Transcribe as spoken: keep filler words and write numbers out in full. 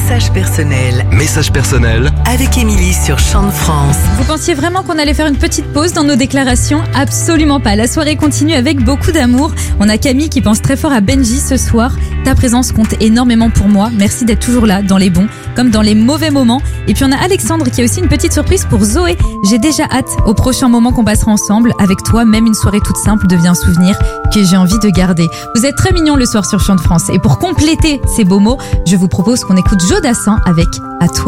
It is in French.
Message personnel. Message personnel Avec Émilie sur Chant de France. Vous pensiez vraiment qu'on allait faire une petite pause dans nos déclarations ? Absolument pas. La soirée continue avec beaucoup d'amour. On a Camille qui pense très fort à Benji ce soir. Ta présence compte énormément pour moi. Merci d'être toujours là, dans les bons comme dans les mauvais moments. Et puis on a Alexandre qui a aussi une petite surprise pour Zoé. J'ai déjà hâte au prochain moment qu'on passera ensemble. Avec toi, même une soirée toute simple devient un souvenir que j'ai envie de garder. Vous êtes très mignons le soir sur Chant de France. Et pour compléter ces beaux mots, je vous propose qu'on écoute Jodassin avec « À toi ».